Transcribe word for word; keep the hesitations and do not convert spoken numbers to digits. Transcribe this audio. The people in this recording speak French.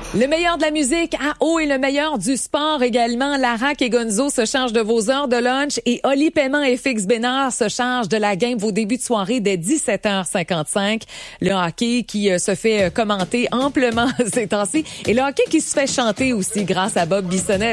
Le meilleur de la musique à haut et le meilleur du sport également. Larac et Gonzo se chargent de vos heures de lunch et Oli Paiement et Fix Bénard se chargent de la game, vos débuts de soirée dès dix-sept heures cinquante-cinq. Le hockey qui euh, se fait commenter amplement ces temps-ci et le hockey qui se fait chanter aussi grâce à Bob Bissonnette.